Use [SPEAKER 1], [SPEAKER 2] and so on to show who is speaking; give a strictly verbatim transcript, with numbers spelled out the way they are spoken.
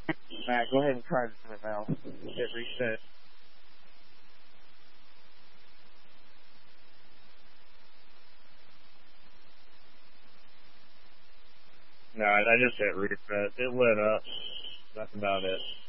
[SPEAKER 1] Matt, go ahead and try to do it now. Hit reset. No, I just hit reset. It lit up. That's about it.